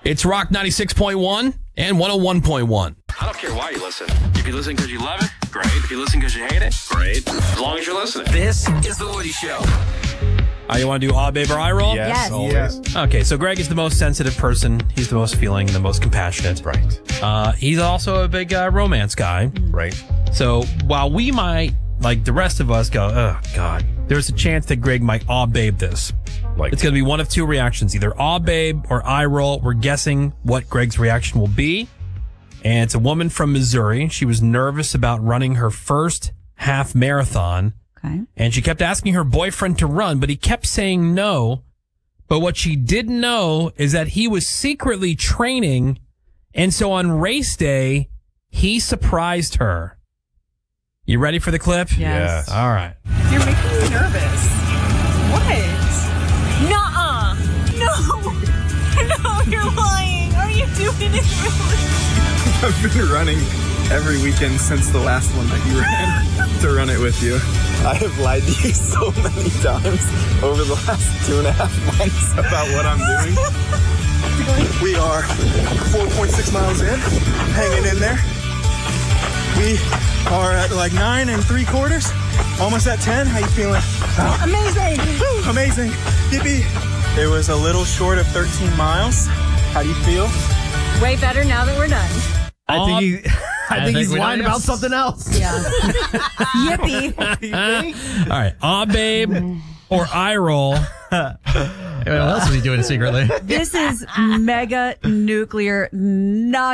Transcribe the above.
It's Rock 96.1 and 101.1. I don't care why you listen. If you listen because you love it, great. If you listen because you hate it, great. As long as you're listening. This is The Woody Show. You want to do Aw Babe or I Roll? Yes. Yes. Okay, so Greg is the most sensitive person. He's the most feeling, the most compassionate. Right. He's also a big romance guy. Right. So while we might, like the rest of us, go, oh, God, there's a chance that Greg might Aw Babe this. Like It's going to be one of two reactions, either Aw Babe or I Roll. We're guessing what Greg's reaction will be. And it's a woman from Missouri. She was nervous about running her first half marathon. Okay. And she kept asking her boyfriend to run, but he kept saying no. But what she didn't know is that he was secretly training. And so on race day, he surprised her. You ready for the clip? Yes. All right. You're making me nervous. What? Nuh-uh. No. No, you're lying. Are you doing it really? I've been running every weekend since the last one that you ran to run it with you. I have lied to you so many times over the last 2.5 months about what I'm doing. We are 4.6 miles in, hanging in there. We are at like 9 3/4, almost at 10. How you feeling? Oh, amazing! Woo, amazing! Yippee! It was a little short of 13 miles. How do you feel? Way better now that we're done. I think he's lying about something else. Yeah. Yippee. All right. Aw Babe or I Roll. What else is he doing secretly? This is mega nuclear